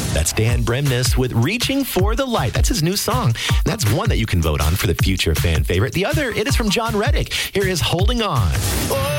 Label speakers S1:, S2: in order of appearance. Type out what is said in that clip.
S1: That's Dan Bremnes with Reaching for the Light. That's his new song. That's one that you can vote on for the future fan favorite. The other, it is from John Reddick. Here is Holding On.